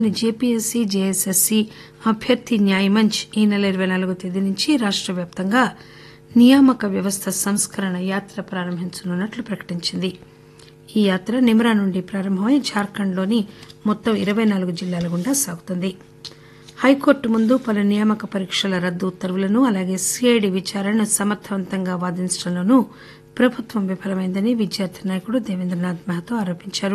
JPSC, JSSC అభ్యర్థి న్యాయ్ మంచ్ ఈ నెల 24వ తేదీ నుంచి రాష్ట వ్యాప్తంగా నియామక వ్యవస్థ సంస్కరణ యాత్ర ప్రారంభించనున్నట్లు ప్రకటించింది. ఈ యాత్ర నిమ్రా నుండి ప్రారంభమై జార్ఖండ్లోని మొత్తం 24 జిల్లాల గుండా సాగుతుంది. హైకోర్టు ముందు పలు నియామక పరీక్షల రద్దు ఉత్తర్వులను, అలాగే సీఐడీ విచారణను సమర్థవంతంగా వాదించడంలోనూ ప్రభుత్వం విఫలమైందని విద్యార్థి నాయకుడు దేవేంద్రనాథ్ మహతో ఆరోపించారు.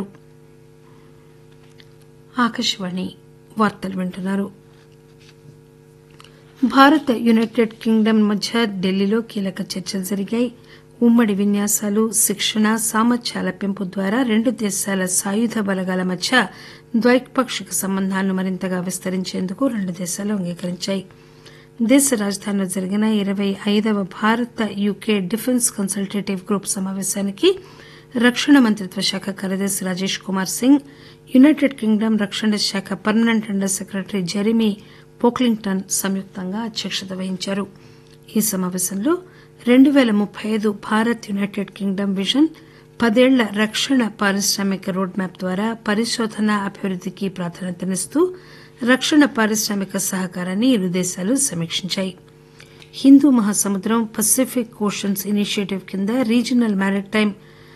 భారత్ యునైటెడ్ కింగ్డమ్ మధ్య ఢిల్లీలో కీలక చర్చలు జరిగాయి. ఉమ్మడి విన్యాసాలు, శిక్షణ, సామర్థ్యాల పెంపు ద్వారా రెండు దేశాల సాయుధ బలగాల మధ్య ద్వైపాక్షిక సంబంధాలను మరింతగా విస్తరించేందుకు రెండు దేశాలు అంగీకరించాయి. దేశ రాజధానిలో జరిగిన 25వ భారత యూకే డిఫెన్స్ కన్సల్టేటివ్ గ్రూప్ సమావేశానికి రక్షణ మంత్రిత్వ శాఖ కార్యదర్శి రాజేష్ కుమార్ సింగ్, యునైటెడ్ కింగ్డమ్ రక్షణ శాఖ permanent under secretary Jeremy Pocklington సంయుక్తంగా అధ్యక్షత వహించారు. ఈ సమావేశంలో 2035 భారత్ యునైటెడ్ కింగ్డమ్ విజన్, 10 ఏళ్ల రక్షణ పారిశ్రామిక రోడ్ మ్యాప్ ద్వారా పరిశోధన, అభివృద్దికి ప్రాధాన్యతనిస్తూ రక్షణ పారిశ్రామిక సహకారాన్ని ఇరు దేశాలు సమీక్షించాయి. హిందూ మహాసముద్రం పసిఫిక్ ఓషన్స్ ఇనిషియేటివ్ కింద regional maritime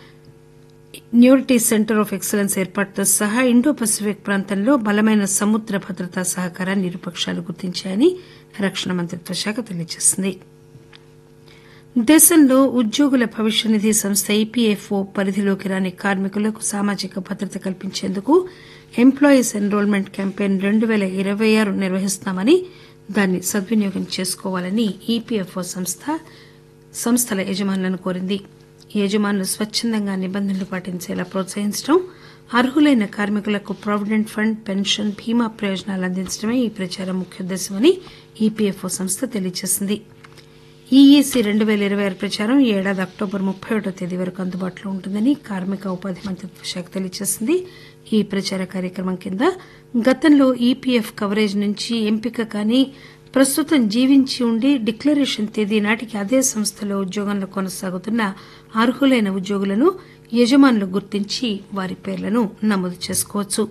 న్యూరిటీ centre of excellence ఏర్పాటుతో సహా ఇండో పసిఫిక్ ప్రాంతంలో బలమైన సముద్ర భద్రతా సహకారాన్ని ఇరుపక్షాలు గుర్తించాయని రక్షణ మంత్రిత్వ శాఖ తెలియజేసింది. దేశంలో ఉద్యోగుల భవిష్య నిధి సంస్థ ఈపీఎఫ్ఓ పరిధిలోకి రాని కార్మికులకు సామాజిక భద్రత కల్పించేందుకు ఎంప్లాయీస్ ఎన్రోల్మెంట్ క్యాంపెయిన్ 2026 నిర్వహిస్తున్నామని, దాన్ని సద్వినియోగం చేసుకోవాలని ఈపీఎఫ్ఓ సంస్థల యజమానులను కోరింది. యజమానులు స్వచ్చందంగా నిబంధనలు పాటించేలా ప్రోత్సహించడం, అర్హులైన కార్మికులకు ప్రావిడెంట్ ఫండ్, పెన్షన్, బీమా ప్రయోజనాలు అందించడమే ఈ ప్రచారం ముఖ్యోద్దేశమని ఈపీఎఫ్ఓ సంస్థ తెలియజేసింది. ఈఈసీ 2026 ప్రచారం ఈ ఏడాది అక్టోబర్ 31వ తేదీ వరకు అందుబాటులో ఉంటుందని కార్మిక ఉపాధి మంత్రిత్వ శాఖ తెలియజేసింది. ఈ ప్రచార కార్యక్రమం కింద గతంలో ఈపీఎఫ్ కవరేజ్ నుంచి ఎంపిక కాని, ప్రస్తుతం జీవించి ఉండి డిక్లరేషన్ తేదీ నాటికి అదే సంస్థలో ఉద్యోగంలో కొనసాగుతున్న అర్హులైన ఉద్యోగులను యజమానులు గుర్తించి వారి పేర్లను నమోదు చేసుకోవచ్చు.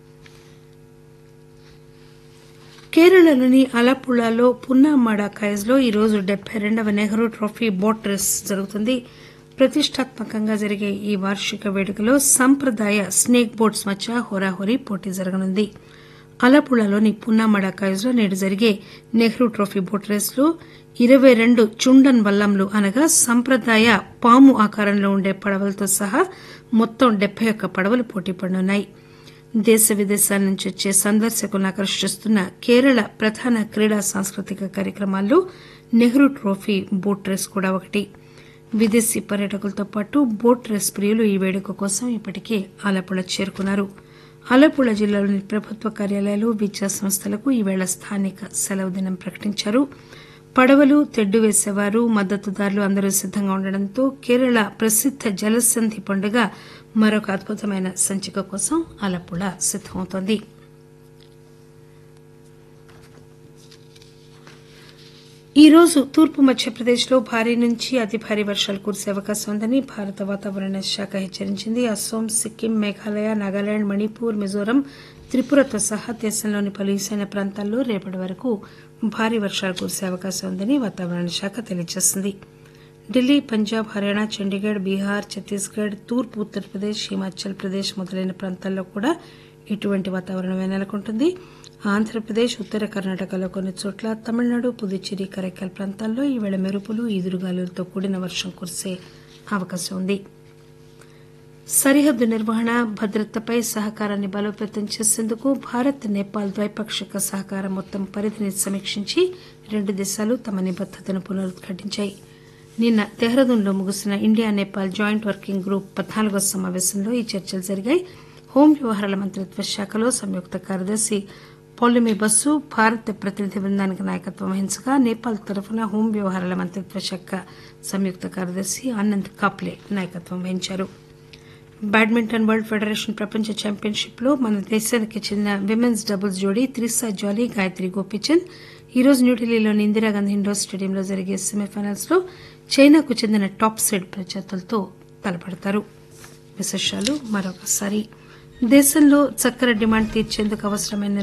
కేరళలోని అలప్పుళాలో పున్నామాడ కాయజ్లో ఈరోజు 72వ నెహ్రూ ట్రోఫీ బోట్ రేస్ జరుగుతుంది. ప్రతిష్టాత్మకంగా జరిగే ఈ వార్షిక వేడుకలో సంప్రదాయ స్నేక్ బోట్స్ మధ్య హోరాహోరీ పోటీ జరగనుంది. అలప్పుళాలోని పున్నామాడ కాయజ్లో నేడు జరిగే నెహ్రూ ట్రోఫీ బోట్ రేసులో 22 చుండన్ వల్లంలు అనగా సంప్రదాయ పాము ఆకారంలో ఉండే పడవలతో సహా మొత్తం 71 పడవలు పోటీ పడనున్నాయి. దేశ విదేశాల నుంచి వచ్చే సందర్శకులను ఆకర్షిస్తున్న కేరళ ప్రధాన క్రీడా సాంస్కృతిక కార్యక్రమాల్లో నెహ్రూ ట్రోఫీ బోట్ రేస్ కూడా ఒకటి. విదేశీ పర్యాటకులతో పాటు బోట్ రేస్ ప్రియులు ఈ వేడుక కోసం ఇప్పటికే ఆలప్పుళ చేరుకున్నారు. ఆలప్పుళ జిల్లాలోని ప్రభుత్వ కార్యాలయాలు, విద్యా సంస్థలకు ఈవేళ స్థానిక సెలవు దినం ప్రకటించారు. పడవలు, తెడ్డు వేసేవారు, మద్దతుదారులు అందరూ సిద్దంగా ఉండడంతో కేరళ ప్రసిద్ద జలసంధి పండుగ మరొక అద్భుతమైన సంచిక కోసం ఆలప్పుళ సిద్దమవుతోంది. ఈ రోజు తూర్పు మధ్యప్రదేశ్లో భారీ నుంచి అతి భారీ వర్షాలు కురిసే అవకాశం ఉందని భారత వాతావరణ శాఖ హెచ్చరించింది. అస్సోం, సిక్కిం, మేఘాలయ, నాగాలాండ్, మణిపూర్, మిజోరం, త్రిపురతో సహా దేశంలోని పలు ఈశాన్య ప్రాంతాల్లో రేపటి వరకు భారీ వర్షాలు కురిసే అవకాశం ఉందని వాతావరణ శాఖ తెలియజేసింది. ఢిల్లీ, పంజాబ్, హర్యానా, చండీగఢ్, బీహార్, ఛత్తీస్గఢ్, తూర్పు ఉత్తరప్రదేశ్, హిమాచల్ ప్రదేశ్ మొదలైన ప్రాంతాల్లో కూడా ఇటువంటి వాతావరణమే నెలకొంటుంది. ఆంధ్రప్రదేశ్, ఉత్తర కర్ణాటకలో కొన్ని చోట్ల, తమిళనాడు, పుదుచ్చేరి, కరైకల్ ప్రాంతాల్లో ఈవేళ మెరుపులు, ఈదురుగాలులతో కూడిన వర్షం కురిసే అవకాశం ఉంది. సరిహద్దు నిర్వహణ, భద్రతపై సహకారాన్ని బలోపేతం చేసేందుకు భారత్, నేపాల్ ద్వైపాక్షిక సహకారం మొత్తం పరిధిని సమీక్షించి రెండు దేశాలు తమ నిబద్దతను పునరుద్ఘాటించాయి. నిన్న దెహ్రాదూన్లో ముగిసిన India Nepal joint working group 14వ సమావేశంలో ఈ చర్చలు జరిగాయి. హోం వ్యవహారాల మంత్రిత్వ శాఖలో సంయుక్త కార్యదర్శి పౌలిమి బస్సు భారత ప్రతినిధి బృందానికి నాయకత్వం వహించగా, నేపాల్ తరఫున హోం వ్యవహారాల మంత్రిత్వ శాఖ సంయుక్త కార్యదర్శి ఆనంద్ కాప్లే నాయకత్వం వహించారు. బ్యాడ్మింటన్ వరల్డ్ ఫెడరేషన్ ప్రపంచ ఛాంపియన్షిప్ లో మన దేశానికి చెందిన విమెన్స్ డబుల్స్ జోడీ త్రిసా జాలీ, గాయత్రి గోపీచంద్ ఈరోజు న్యూఢిల్లీలోని ఇందిరాగాంధీ ఇండోర్ స్టేడియంలో జరిగే సెమీఫైనల్స్ లో చైనాకు చెందిన టాప్ సీడ్ ప్రత్యర్థులతో తలపడతారు. విశేషాలు మరొకసారి. దేశంలో చక్కెర డిమాండ్ తీర్చేందుకు అవసరమైన